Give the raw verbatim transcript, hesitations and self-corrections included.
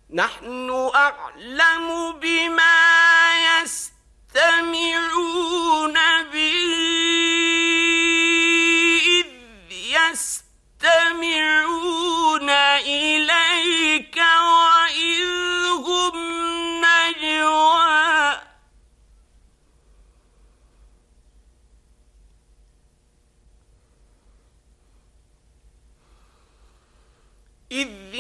نحن أعلم بما يستمعون به إذ يستمعون إليك وإذ هم نجوى إذ